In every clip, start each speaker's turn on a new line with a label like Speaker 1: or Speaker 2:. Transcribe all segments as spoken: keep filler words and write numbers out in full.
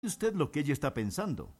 Speaker 1: usted lo que ella está pensando?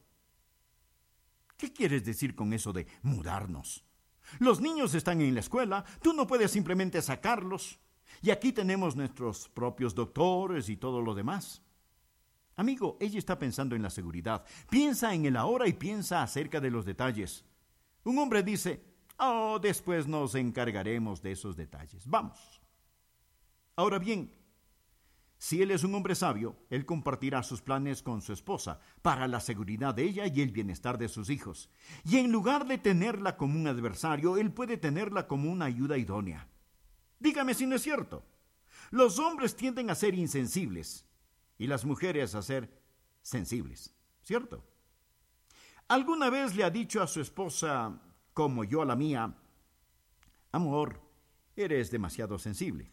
Speaker 1: ¿Qué quieres decir con eso de mudarnos? Los niños están en la escuela, tú no puedes simplemente sacarlos. Y aquí tenemos nuestros propios doctores y todo lo demás. Amigo, ella está pensando en la seguridad. Piensa en el ahora y piensa acerca de los detalles. Un hombre dice, oh, después nos encargaremos de esos detalles. Vamos. Ahora bien, si él es un hombre sabio, él compartirá sus planes con su esposa para la seguridad de ella y el bienestar de sus hijos. Y en lugar de tenerla como un adversario, él puede tenerla como una ayuda idónea. Dígame si no es cierto. Los hombres tienden a ser insensibles y las mujeres a ser sensibles, ¿cierto? ¿Alguna vez le ha dicho a su esposa, como yo a la mía, amor, eres demasiado sensible?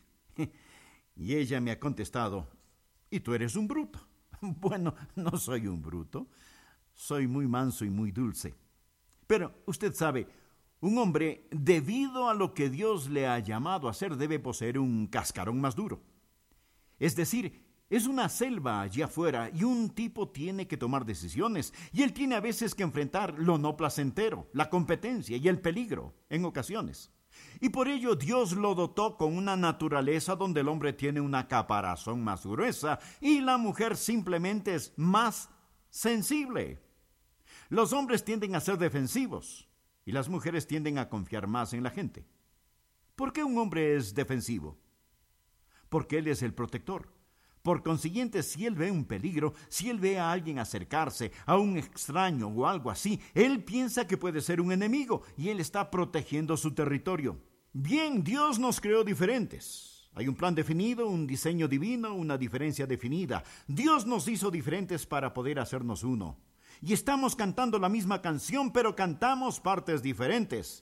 Speaker 1: Y ella me ha contestado, ¿y tú eres un bruto? Bueno, no soy un bruto, soy muy manso y muy dulce. Pero usted sabe, un hombre, debido a lo que Dios le ha llamado a hacer, debe poseer un cascarón más duro. Es decir, es una selva allí afuera y un tipo tiene que tomar decisiones y él tiene a veces que enfrentar lo no placentero, la competencia y el peligro en ocasiones. Y por ello Dios lo dotó con una naturaleza donde el hombre tiene una caparazón más gruesa y la mujer simplemente es más sensible. Los hombres tienden a ser defensivos y las mujeres tienden a confiar más en la gente. ¿Por qué un hombre es defensivo? Porque él es el protector. Por consiguiente, si él ve un peligro, si él ve a alguien acercarse, a un extraño o algo así, él piensa que puede ser un enemigo y él está protegiendo su territorio. Bien, Dios nos creó diferentes. Hay un plan definido, un diseño divino, una diferencia definida. Dios nos hizo diferentes para poder hacernos uno. Y estamos cantando la misma canción, pero cantamos partes diferentes.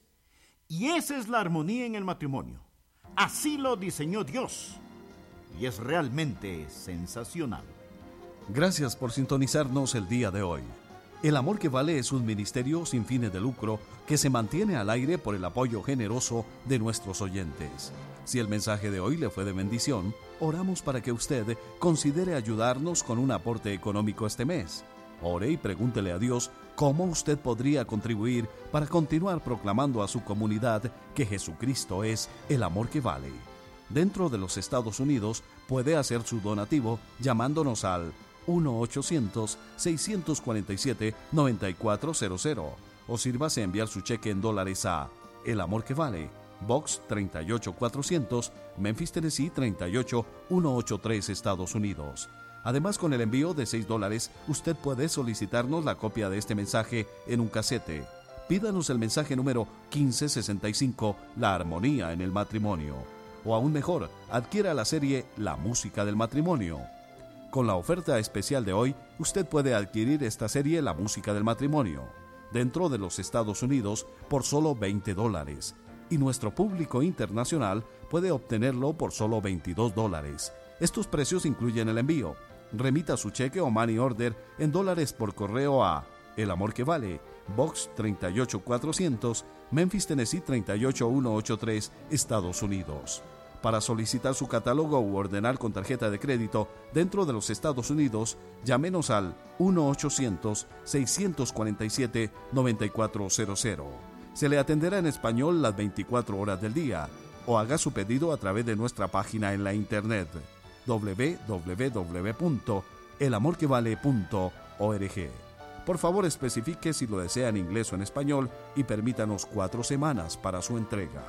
Speaker 1: Y esa es la armonía en el matrimonio. Así lo diseñó Dios. Y es realmente sensacional.
Speaker 2: Gracias por sintonizarnos el día de hoy. El Amor que Vale es un ministerio sin fines de lucro que se mantiene al aire por el apoyo generoso de nuestros oyentes. Si el mensaje de hoy le fue de bendición, oramos para que usted considere ayudarnos con un aporte económico este mes. Ore y pregúntele a Dios cómo usted podría contribuir para continuar proclamando a su comunidad que Jesucristo es el amor que vale. Dentro de los Estados Unidos puede hacer su donativo llamándonos al uno ochocientos, seiscientos cuarenta y siete, noventa y cuatro cero cero o sírvase a enviar su cheque en dólares a El Amor que Vale, Box treinta y ocho cuatrocientos, Memphis, Tennessee treinta y ocho mil ciento ochenta y tres, Estados Unidos. Además, con el envío de seis dólares, usted puede solicitarnos la copia de este mensaje en un casete. Pídanos el mensaje número quince sesenta y cinco, La Armonía en el Matrimonio. O aún mejor, adquiera la serie La Música del Matrimonio. Con la oferta especial de hoy, usted puede adquirir esta serie La Música del Matrimonio dentro de los Estados Unidos por solo veinte dólares. Y nuestro público internacional puede obtenerlo por solo veintidós dólares. Estos precios incluyen el envío. Remita su cheque o money order en dólares por correo a El Amor que Vale, Box treinta y ocho cuatrocientos, Memphis, Tennessee treinta y ocho mil ciento ochenta y tres, Estados Unidos. Para solicitar su catálogo u ordenar con tarjeta de crédito dentro de los Estados Unidos, llámenos al uno ochocientos, seiscientos cuarenta y siete, noventa y cuatro cero cero. Se le atenderá en español las veinticuatro horas del día o haga su pedido a través de nuestra página en la internet doble u doble u doble u punto el amor que vale punto org. Por favor, especifique si lo desea en inglés o en español y permítanos cuatro semanas para su entrega.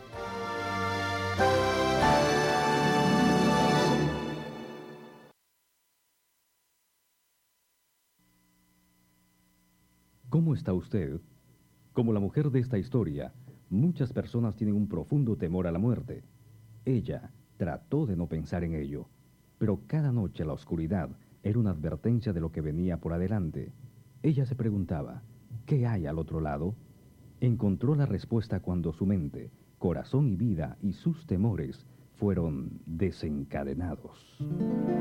Speaker 3: ¿Cómo está usted? Como la mujer de esta historia, muchas personas tienen un profundo temor a la muerte. Ella trató de no pensar en ello, pero cada noche la oscuridad era una advertencia de lo que venía por adelante. Ella se preguntaba, ¿qué hay al otro lado? Encontró la respuesta cuando su mente, corazón y vida y sus temores fueron desencadenados.